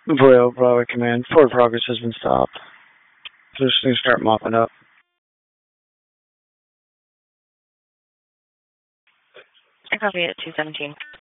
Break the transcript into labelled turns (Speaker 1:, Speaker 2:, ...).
Speaker 1: Royal Broadway Command. Forward progress has been stopped. So just gonna start mopping up.
Speaker 2: I copy it at 217.